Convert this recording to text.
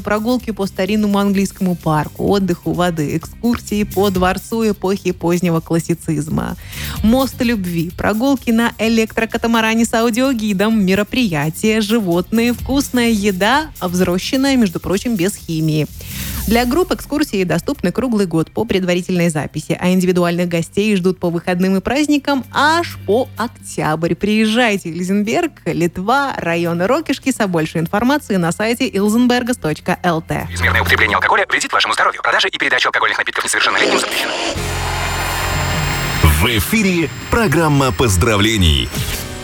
прогулки по старинному английскому парку, отдых у воды, экскурсии по дворцу эпохи позднего классицизма, мост любви, прогулки на электрокатамаране с аудиогидом, мероприятия, животные, вкусная еда, взрощенная, между прочим, без химии. Для групп экскурсии доступны круглый год по предварительной записи, а индивидуальных гостей ждут по выходным и праздникам аж по октябрь. Приезжайте в Илзенберг, Литва, районы Рокишкиса. Больше информации на сайте ilzenbergas.lt. Чрезмерное употребление алкоголя вредит вашему здоровью. Продажа и передача алкогольных напитков несовершеннолетним запрещена. В эфире программа поздравлений.